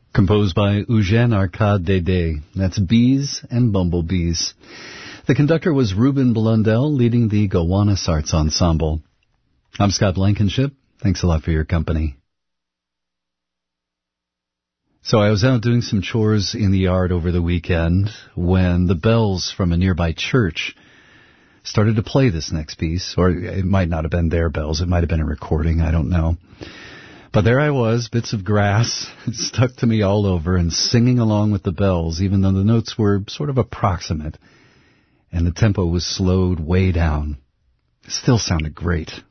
Composed by Eugène Arcade Dédé. That's Bees and Bumblebees. The conductor was Ruben Blundell, leading the Gowanus Arts Ensemble. I'm Scott Blankenship. Thanks a lot for your company. So I was out doing some chores in the yard over the weekend when the bells from a nearby church started to play this next piece. Or it might not have been their bells. It might have been a recording. I don't know. But there I was, bits of grass stuck to me all over and singing along with the bells, even though the notes were sort of approximate and the tempo was slowed way down. It still sounded great.